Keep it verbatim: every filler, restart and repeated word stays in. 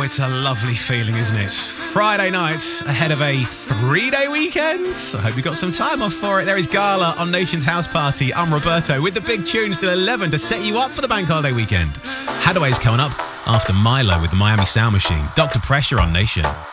it's a lovely feeling, isn't it? Friday night, ahead of a three-day weekend. I hope you got some time off for it. There is Gala on Nation's House Party. I'm Roberto with the big tunes till eleven to set you up for the bank holiday weekend. Hadaway's coming up after Milo with the Miami Sound Machine. Doctor Pressure on Nation.